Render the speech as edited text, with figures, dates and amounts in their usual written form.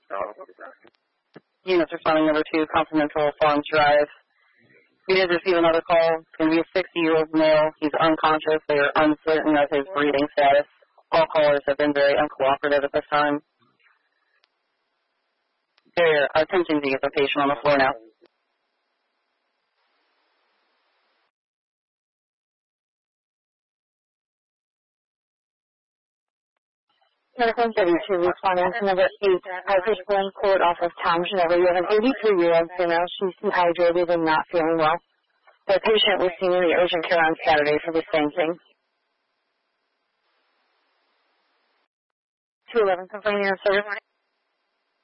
Units responding number 2, Continental Farms Drive. We did receive another call. It's going to be a 60-year-old male. He's unconscious. They are uncertain of his breathing status. All callers have been very uncooperative at this time. They're attempting to get the patient on the floor now. Medical 32, responding to number 8, Harper's Glen Court off of Tom Geneva. You have an 83-year-old female. She's dehydrated and not feeling well. The patient was seen in the urgent care on Saturday for the same thing. 211, complaining on Saturday morning.